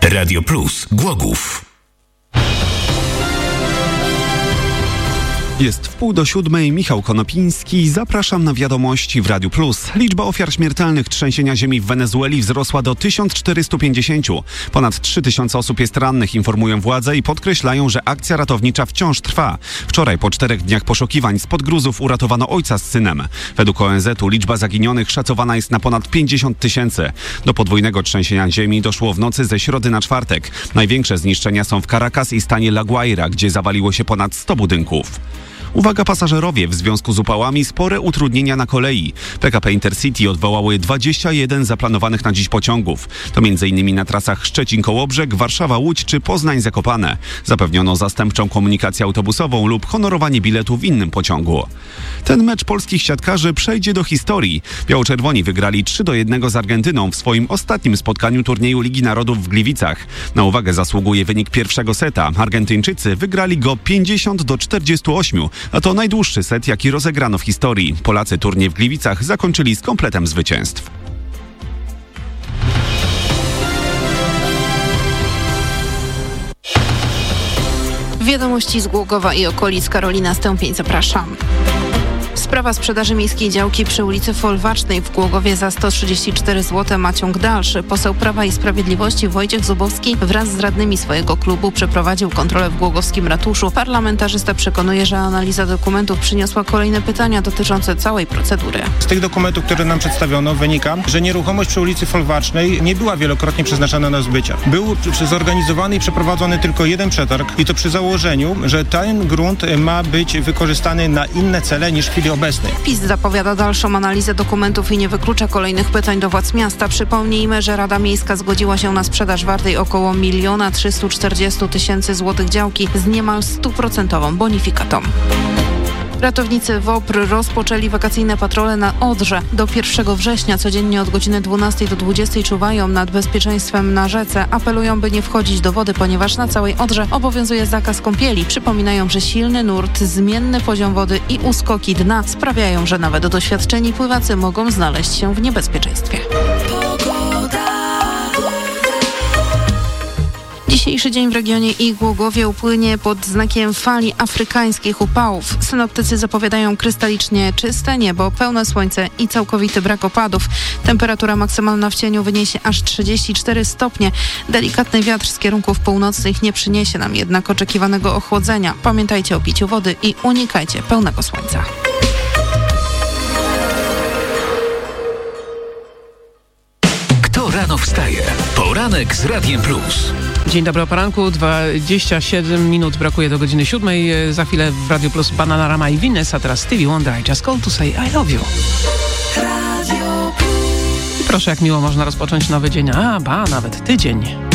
Radio Plus Głogów. Jest 6:30, Michał Konopiński. Zapraszam na wiadomości w Radiu Plus. Liczba ofiar śmiertelnych trzęsienia ziemi w Wenezueli wzrosła do 1450. Ponad 3000 osób jest rannych, informują władze i podkreślają, że akcja ratownicza wciąż trwa. Wczoraj po 4 dniach poszukiwań spod gruzów uratowano ojca z synem. Według ONZ-u liczba zaginionych szacowana jest na ponad 50 000. Do podwójnego trzęsienia ziemi doszło w nocy ze środy na czwartek. Największe zniszczenia są w Caracas i stanie La Guaira, gdzie zawaliło się ponad 100 budynków. Uwaga pasażerowie, w związku z upałami spore utrudnienia na kolei. PKP Intercity odwołały 21 zaplanowanych na dziś pociągów. To m.in. na trasach Szczecin-Kołobrzeg, Warszawa-Łódź czy Poznań-Zakopane. Zapewniono zastępczą komunikację autobusową lub honorowanie biletu w innym pociągu. Ten mecz polskich siatkarzy przejdzie do historii. Biało-czerwoni wygrali 3-1 z Argentyną w swoim ostatnim spotkaniu turnieju Ligi Narodów w Gliwicach. Na uwagę zasługuje wynik pierwszego seta. Argentyńczycy wygrali go 50-48. A to najdłuższy set, jaki rozegrano w historii. Polacy turniej w Gliwicach zakończyli z kompletem zwycięstw. Wiadomości z Głogowa i okolic. Karolina Stępień, zapraszam. Sprawa sprzedaży miejskiej działki przy ulicy Folwarcznej w Głogowie za 134 zł ma ciąg dalszy. Poseł Prawa i Sprawiedliwości Wojciech Zubowski wraz z radnymi swojego klubu przeprowadził kontrolę w głogowskim ratuszu. Parlamentarzysta przekonuje, że analiza dokumentów przyniosła kolejne pytania dotyczące całej procedury. Z tych dokumentów, które nam przedstawiono, wynika, że nieruchomość przy ulicy Folwarcznej nie była wielokrotnie przeznaczana na zbycie. Był zorganizowany i przeprowadzony tylko jeden przetarg i to przy założeniu, że ten grunt ma być wykorzystany na inne cele niż w chwili obecnej. PiS zapowiada dalszą analizę dokumentów i nie wyklucza kolejnych pytań do władz miasta. Przypomnijmy, że Rada Miejska zgodziła się na sprzedaż wartej około 1 340 000 złotych działki z niemal 100% bonifikatą. Ratownicy WOPR rozpoczęli wakacyjne patrole na Odrze. Do 1 września codziennie od godziny 12 do 20 czuwają nad bezpieczeństwem na rzece. Apelują, by nie wchodzić do wody, ponieważ na całej Odrze obowiązuje zakaz kąpieli. Przypominają, że silny nurt, zmienny poziom wody i uskoki dna sprawiają, że nawet doświadczeni pływacy mogą znaleźć się w niebezpieczeństwie. Dzisiejszy dzień w regionie i Głogowie upłynie pod znakiem fali afrykańskich upałów. Synoptycy zapowiadają krystalicznie czyste niebo, pełne słońce i całkowity brak opadów. Temperatura maksymalna w cieniu wyniesie aż 34 stopnie. Delikatny wiatr z kierunków północnych nie przyniesie nam jednak oczekiwanego ochłodzenia. Pamiętajcie o piciu wody i unikajcie pełnego słońca. Kto rano wstaje? Poranek z Radiem Plus. Dzień dobry o poranku, 27 minut brakuje do godziny 7. Za chwilę w Radio Plus Bananarama i Venus, a teraz Stevie Wonder, I just called to say I love you. I proszę, jak miło można rozpocząć nowy dzień, nawet tydzień.